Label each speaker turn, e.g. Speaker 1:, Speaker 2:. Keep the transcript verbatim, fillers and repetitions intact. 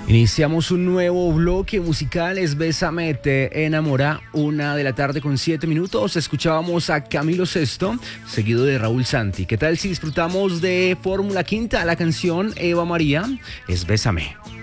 Speaker 1: Iniciamos un nuevo bloque musical, es Bésame, te enamora, una de la tarde con siete minutos. Escuchábamos a Camilo Sesto, seguido de Raúl Santi. ¿Qué tal si disfrutamos de Fórmula Quinta? La canción Eva María es Bésame.